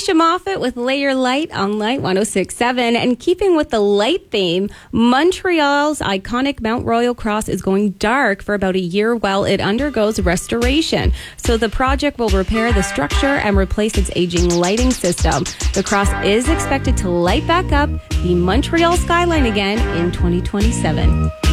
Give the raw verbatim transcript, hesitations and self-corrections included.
Keisha Moffat with Lay Your Light on Light one oh six point seven. And keeping with the light theme, Montreal's iconic Mount Royal Cross is going dark for about a year while it undergoes restoration. So the project will repair the structure and replace its aging lighting system. The cross is expected to light back up the Montreal skyline again in twenty twenty-seven.